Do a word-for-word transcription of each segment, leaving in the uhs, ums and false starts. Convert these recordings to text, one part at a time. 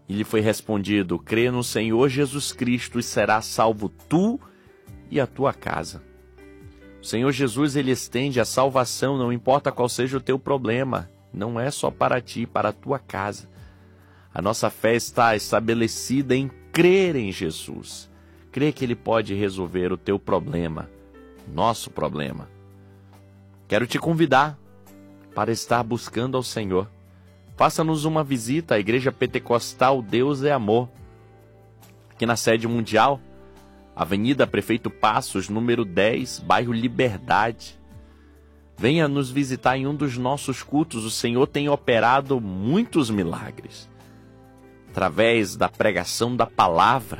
E lhe foi respondido: crê no Senhor Jesus Cristo e serás salvo tu e a tua casa. O Senhor Jesus, ele estende a salvação, não importa qual seja o teu problema. Não é só para ti, para a tua casa. A nossa fé está estabelecida em crer em Jesus. Crer que ele pode resolver o teu problema, nosso problema. Quero te convidar para estar buscando ao Senhor. Faça-nos uma visita à Igreja Pentecostal Deus é Amor, aqui na sede mundial, Avenida Prefeito Passos, número dez, bairro Liberdade. Venha nos visitar em um dos nossos cultos. O Senhor tem operado muitos milagres, através da pregação da palavra.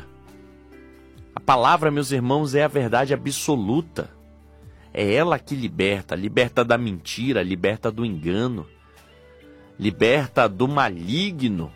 A palavra, meus irmãos, é a verdade absoluta. É ela que liberta, liberta da mentira, liberta do engano, liberta do maligno.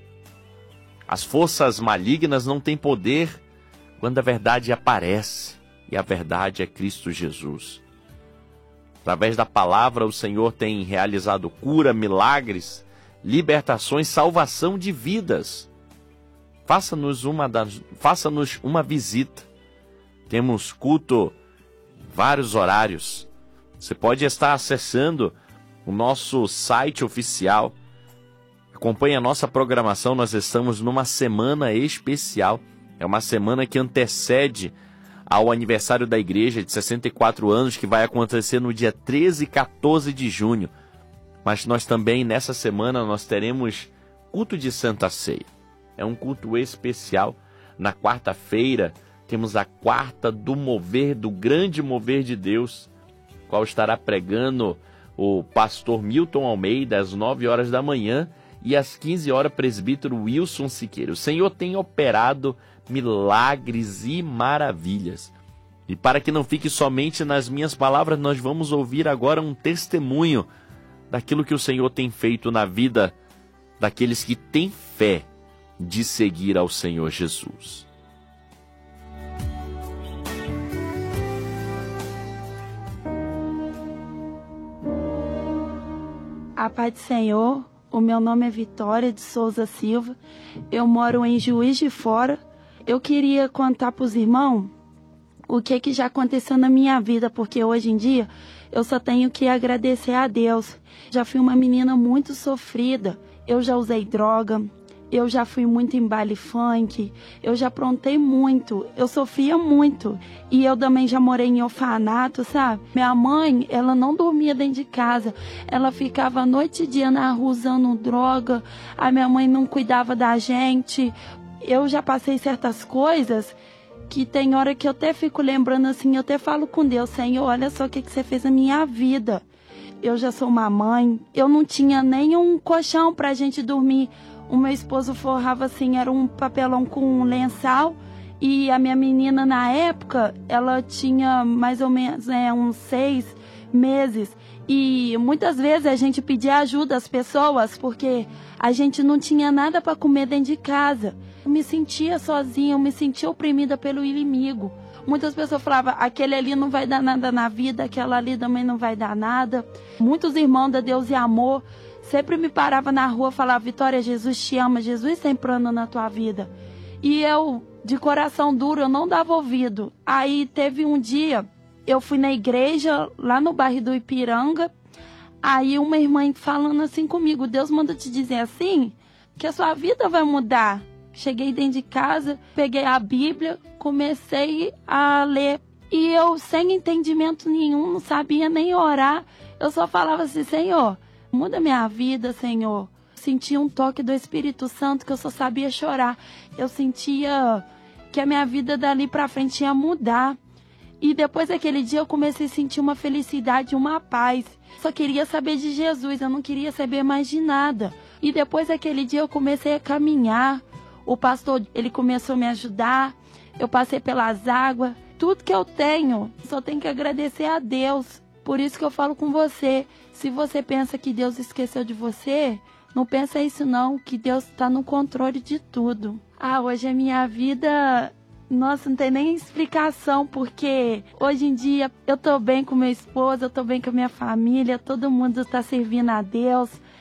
As forças malignas não têm poder quando a verdade aparece, e a verdade é Cristo Jesus. Através da palavra, o Senhor tem realizado cura, milagres, libertações, salvação de vidas. Faça-nos uma, das, faça-nos uma visita. Temos culto em vários horários. Você pode estar acessando o nosso site oficial. Acompanhe a nossa programação. Nós estamos numa semana especial. É uma semana que antecede ao aniversário da igreja de sessenta e quatro anos, que vai acontecer no dia treze e quatorze de junho. Mas nós também, nessa semana, nós teremos culto de Santa Ceia. É um culto especial. Na quarta-feira, temos a quarta do mover, do grande mover de Deus, qual estará pregando o pastor Milton Almeida, às nove horas da manhã, e às quinze horas, presbítero Wilson Siqueira. O Senhor tem operado milagres e maravilhas. E para que não fique somente nas minhas palavras, nós vamos ouvir agora um testemunho daquilo que o Senhor tem feito na vida daqueles que têm fé de seguir ao Senhor Jesus. A paz do Senhor, o meu nome é Vitória de Souza Silva, eu moro em Juiz de Fora. Eu queria contar para os irmãos o que, que já aconteceu na minha vida, porque hoje em dia eu só tenho que agradecer a Deus. Já fui uma menina muito sofrida, eu já usei droga, eu já fui muito em baile funk, eu já aprontei muito, eu sofria muito. E eu também já morei em orfanato, sabe? Minha mãe, ela não dormia dentro de casa, ela ficava noite e dia na rua usando droga, a minha mãe não cuidava da gente. Eu já passei certas coisas que tem hora que eu até fico lembrando assim, eu até falo com Deus: Senhor, olha só o que, que você fez na minha vida. Eu já sou uma mãe, eu não tinha nenhum colchão pra gente dormir. O meu esposo forrava assim, era um papelão com um lençol, e a minha menina na época, ela tinha mais ou menos é, uns seis meses. E muitas vezes a gente pedia ajuda às pessoas, porque a gente não tinha nada para comer dentro de casa. Eu me sentia sozinha, eu me sentia oprimida pelo inimigo. Muitas pessoas falavam: aquele ali não vai dar nada na vida, aquela ali também não vai dar nada. Muitos irmãos da Deus e Amor sempre me paravam na rua e falavam: Vitória, Jesus te ama, Jesus tem plano na tua vida. E eu, de coração duro, eu não dava ouvido. Aí teve um dia, eu fui na igreja, lá no bairro do Ipiranga, aí uma irmã falando assim comigo: Deus manda te dizer assim, que a sua vida vai mudar. Cheguei dentro de casa, peguei a Bíblia, comecei a ler. E eu, sem entendimento nenhum, não sabia nem orar. Eu só falava assim: Senhor, muda minha vida, Senhor. Sentia um toque do Espírito Santo que eu só sabia chorar. Eu sentia que a minha vida dali pra frente ia mudar. E depois daquele dia eu comecei a sentir uma felicidade, uma paz. Só queria saber de Jesus, eu não queria saber mais de nada. E depois daquele dia eu comecei a caminhar. O pastor, ele começou a me ajudar. Eu passei pelas águas. Tudo que eu tenho, só tenho que agradecer a Deus. Por isso que eu falo com você. Se você pensa que Deus esqueceu de você, não pensa isso não, que Deus está no controle de tudo. Ah, hoje a minha vida, nossa, não tem nem explicação, porque hoje em dia eu tô bem com meu esposo, eu tô bem com a minha família, todo mundo está servindo a Deus.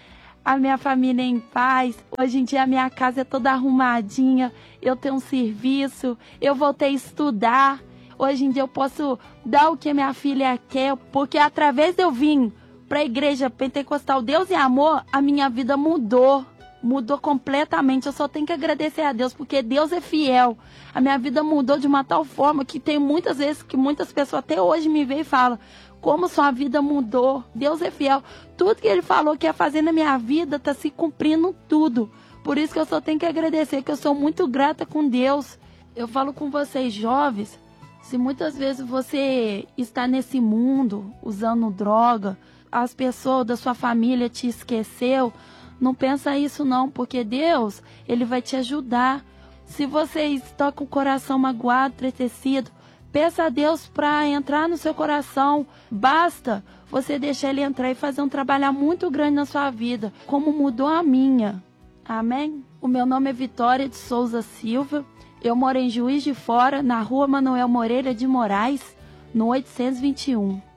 a minha família em paz. Hoje em dia a minha casa é toda arrumadinha, eu tenho um serviço, eu voltei a estudar. Hoje em dia eu posso dar o que minha filha quer, porque através de eu vir para a igreja pentecostal Deus e Amor, a minha vida mudou. Mudou completamente. Eu só tenho que agradecer a Deus, porque Deus é fiel. A minha vida mudou de uma tal forma que tem muitas vezes que muitas pessoas até hoje me veem e falam: como sua vida mudou. Deus é fiel. Tudo que Ele falou que ia fazer na minha vida está se cumprindo tudo. Por isso que eu só tenho que agradecer, que eu sou muito grata com Deus. Eu falo com vocês jovens, se muitas vezes você está nesse mundo usando droga, as pessoas da sua família te esqueceu, não pensa isso não, porque Deus, Ele vai te ajudar. Se você está com o coração magoado, entristecido, peça a Deus para entrar no seu coração. Basta você deixar Ele entrar e fazer um trabalho muito grande na sua vida, como mudou a minha. Amém? O meu nome é Vitória de Souza Silva. Eu moro em Juiz de Fora, na rua Manuel Moreira de Moraes, no oitocentos e vinte e um.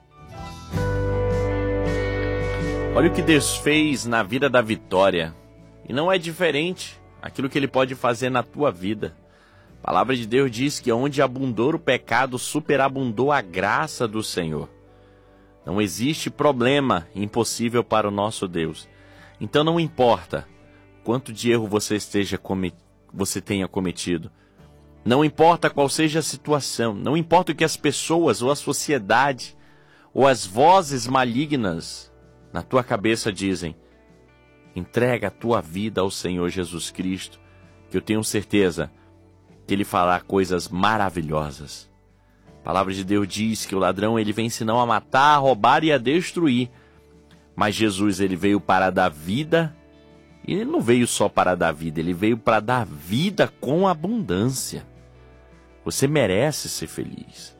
Olha o que Deus fez na vida da Vitória. E não é diferente aquilo que Ele pode fazer na tua vida. A palavra de Deus diz que onde abundou o pecado, superabundou a graça do Senhor. Não existe problema impossível para o nosso Deus. Então não importa quanto de erro você esteja comet... você tenha cometido. Não importa qual seja a situação. Não importa o que as pessoas ou a sociedade ou as vozes malignas na tua cabeça dizem. Entrega a tua vida ao Senhor Jesus Cristo, que eu tenho certeza que Ele fará coisas maravilhosas. A palavra de Deus diz que o ladrão ele vem senão a matar, a roubar e a destruir. Mas Jesus ele veio para dar vida, e Ele não veio só para dar vida, Ele veio para dar vida com abundância. Você merece ser feliz.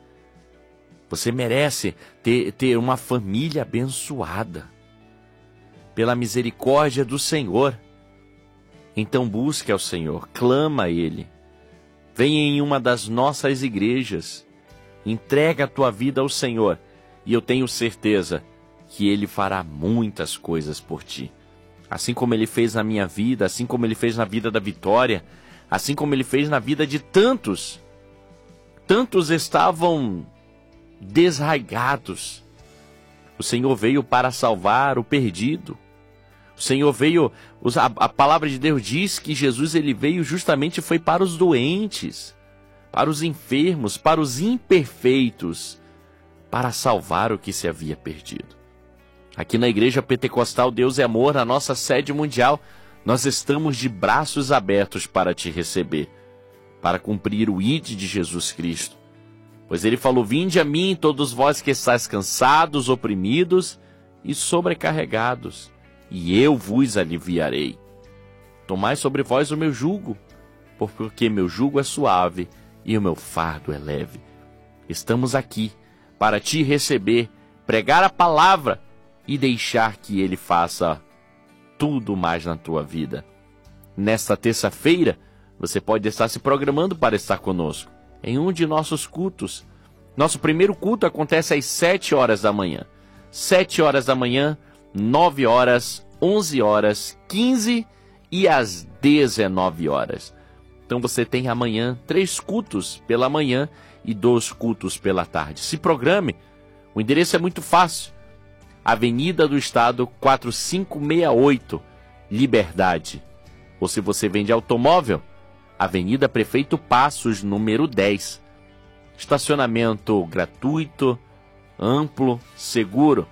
Você merece ter, ter uma família abençoada pela misericórdia do Senhor. Então busque ao Senhor, clama a Ele. Venha em uma das nossas igrejas, entrega a tua vida ao Senhor, e eu tenho certeza que Ele fará muitas coisas por ti. Assim como Ele fez na minha vida, assim como Ele fez na vida da Vitória, assim como Ele fez na vida de tantos. Tantos estavam desraigados. O Senhor veio para salvar o perdido. O Senhor veio, a, a palavra de Deus diz que Jesus ele veio justamente foi para os doentes, para os enfermos, para os imperfeitos, para salvar o que se havia perdido. Aqui na Igreja Pentecostal Deus é Amor, na nossa sede mundial, nós estamos de braços abertos para te receber, para cumprir o I D de Jesus Cristo. Pois Ele falou: vinde a mim, todos vós que estáis cansados, oprimidos e sobrecarregados, e eu vos aliviarei. Tomai sobre vós o meu jugo, porque meu jugo é suave e o meu fardo é leve. Estamos aqui para te receber, pregar a palavra e deixar que Ele faça tudo mais na tua vida. Nesta terça-feira, você pode estar se programando para estar conosco em um de nossos cultos. Nosso primeiro culto acontece às sete horas da manhã. sete horas da manhã, nove horas, onze horas, quinze e às dezenove horas. Então você tem amanhã três cultos pela manhã e dois cultos pela tarde. Se programe. O endereço é muito fácil. Avenida do Estado quatro cinco seis oito, Liberdade. Ou se você vende automóvel, Avenida Prefeito Passos, número dez. Estacionamento gratuito, amplo, seguro.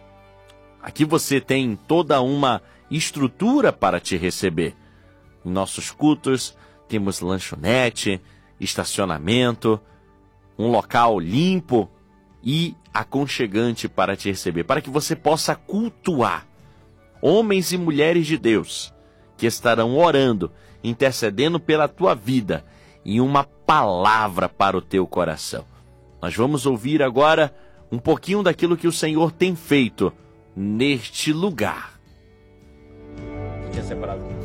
Aqui você tem toda uma estrutura para te receber. Em nossos cultos temos lanchonete, estacionamento, um local limpo e aconchegante para te receber, para que você possa cultuar homens e mulheres de Deus que estarão orando, intercedendo pela tua vida e uma palavra para o teu coração. Nós vamos ouvir agora um pouquinho daquilo que o Senhor tem feito neste lugar. Tinha separado.